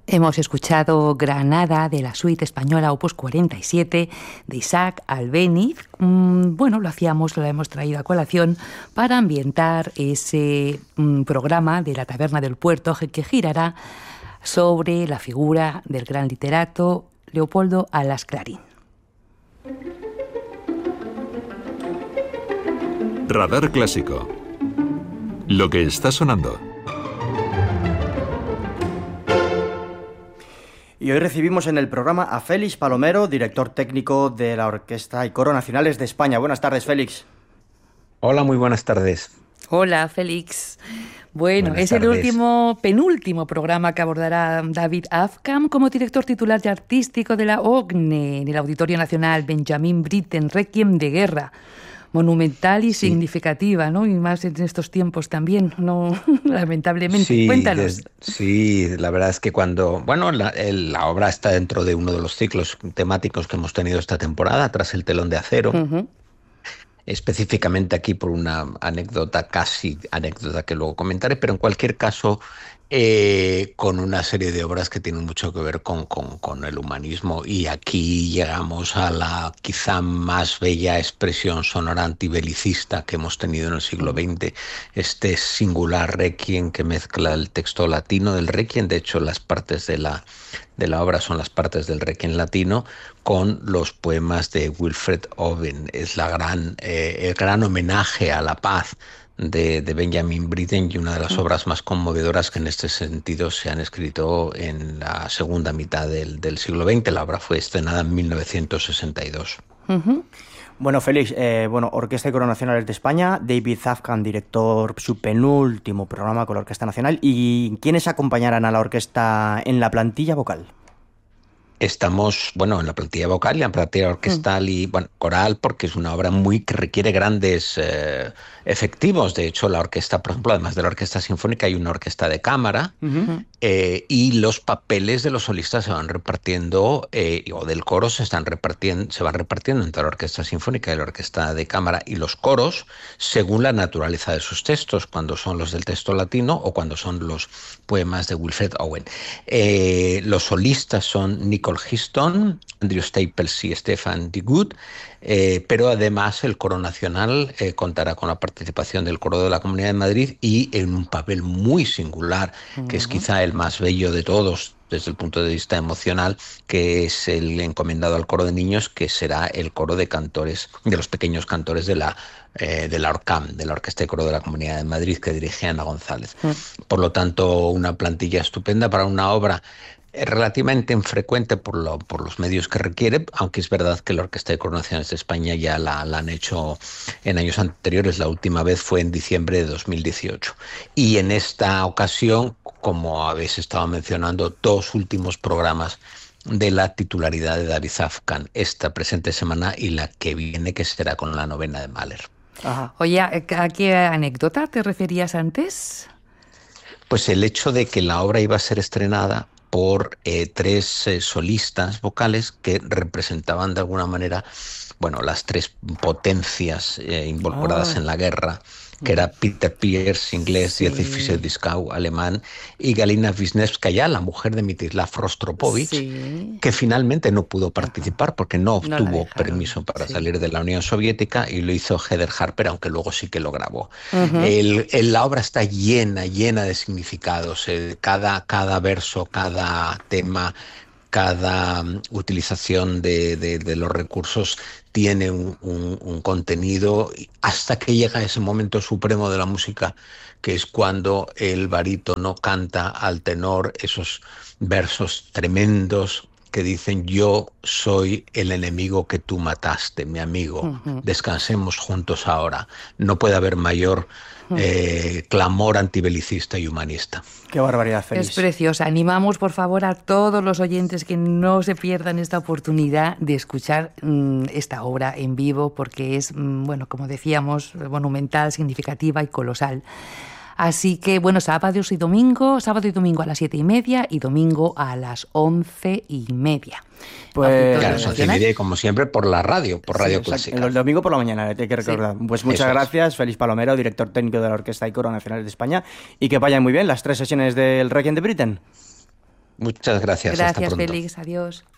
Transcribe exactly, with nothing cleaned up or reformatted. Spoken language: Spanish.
Hemos escuchado Granada de la suite española Opus cuarenta y siete de Isaac Albéniz. Mm, bueno, lo hacíamos, lo hemos traído a colación para ambientar ese mm, programa de la Taberna del Puerto que girará sobre la figura del gran literato Leopoldo Alas Clarín. Radar Clásico. Lo que está sonando. Y hoy recibimos en el programa a Félix Palomero, director técnico de la Orquesta y Coro Nacionales de España. Buenas tardes, Félix. Hola, muy buenas tardes. Hola, Félix. Bueno, Buenas es tardes. el último, penúltimo programa que abordará David Afkam como director titular y artístico de la O C N E en el Auditorio Nacional Benjamin Britten, Requiem de Guerra. Monumental y Sí. significativa, ¿no? Y más en estos tiempos también, ¿no? Lamentablemente. Sí, Cuéntanos. des- sí, la verdad es que cuando, bueno, la, el- la obra está dentro de uno de los ciclos temáticos que hemos tenido esta temporada, Tras el telón de acero, Ujú. específicamente aquí por una anécdota, casi anécdota que luego comentaré, pero en cualquier caso, eh, con una serie de obras que tienen mucho que ver con, con, con el humanismo, y aquí llegamos a la quizá más bella expresión sonora antibelicista que hemos tenido en el siglo veinte, este singular requiem que mezcla el texto latino del requiem. De hecho, las partes de la, de la obra son las partes del requiem latino con los poemas de Wilfred Owen. Es la gran, eh, el gran homenaje a la paz de, de Benjamin Britten, y una de las obras más conmovedoras que en este sentido se han escrito en la segunda mitad del, del siglo veinte. La obra fue estrenada en mil novecientos sesenta y dos. Ujú. Bueno, Félix, eh, bueno, Orquesta y Coro Nacionales de España, David Afkam, director, su penúltimo programa con la Orquesta Nacional. ¿Y quiénes acompañarán a la orquesta en la plantilla vocal? Estamos, bueno, en la plantilla vocal y en la plantilla orquestal y, bueno, coral, porque es una obra muy que requiere grandes eh, efectivos. De hecho, la orquesta, por ejemplo, además de la orquesta sinfónica, hay una orquesta de cámara, Ujú. eh, y los papeles de los solistas se van repartiendo, eh, o del coro se están repartiendo, se van repartiendo entre la orquesta sinfónica y la orquesta de cámara y los coros, según la naturaleza de sus textos, cuando son los del texto latino o cuando son los poemas de Wilfred Owen. Eh, los solistas son Nicole Houston, Andrew Staples y Stefan de Good, eh, pero además el Coro Nacional eh, contará con la participación del Coro de la Comunidad de Madrid, y en un papel muy singular, que es quizá el más bello de todos desde el punto de vista emocional, que es el encomendado al coro de niños, que será el coro de cantores, de los pequeños cantores de la, eh, de la ORCAM, de la Orquesta de Coro de la Comunidad de Madrid, que dirige Ana González. Por lo tanto, una plantilla estupenda para una obra eh, relativamente infrecuente por, lo, por los medios que requiere, aunque es verdad que la Orquesta de Coro Nacionales de España ya la, la han hecho en años anteriores. La última vez fue en diciembre de dos mil dieciocho. Y en esta ocasión, como habéis estado mencionando, dos últimos programas de la titularidad de David Afkam, esta presente semana y la que viene, que será con la novena de Mahler. Ajá. Oye, ¿a qué anécdota te referías antes? Pues el hecho de que la obra iba a ser estrenada por eh, tres eh, solistas vocales que representaban de alguna manera, bueno, las tres potencias eh, involucradas Ah. en la guerra, que era Peter Pears, inglés, Sí. Dietrich Fischer-Dieskau, alemán, y Galina Wisniewskaja, la mujer de Mstislav Rostropovich, Sí. que finalmente no pudo participar porque no No la obtuvo dejaron, permiso para sí. salir de la Unión Soviética, y lo hizo Heather Harper, aunque luego sí que lo grabó. Ujú. El- el- la obra está llena, llena de significados. eh, cada, cada verso, cada tema, cada mm, utilización de, de- de los recursos tiene un, un- un contenido, hasta que llega ese momento supremo de la música, que es cuando el barítono canta al tenor esos versos tremendos que dicen: yo soy el enemigo que tú mataste, mi amigo, Ujú. descansemos juntos ahora. No puede haber mayor eh, clamor antibelicista y humanista. Qué barbaridad, Félix. Es preciosa. Animamos, por favor, a todos los oyentes que no se pierdan esta oportunidad de escuchar mm, esta obra en vivo, porque es, mm, bueno, como decíamos, monumental, significativa y colosal. Así que, bueno, sábados y domingo, sábado y domingo a las siete y media y domingo a las once y media. Pues- Auditorio Claro, son Nacional. once y media, como siempre, por la radio, por Radio Sí, Clásica. exacto. El domingo por la mañana, hay que recordar. Pues muchas Eso es. gracias, Félix Palomero, director técnico de la Orquesta y Coro Nacionales de España, y que vayan muy bien las tres sesiones del Requiem de Britten. Muchas gracias. Gracias, hasta pronto. Félix. Adiós.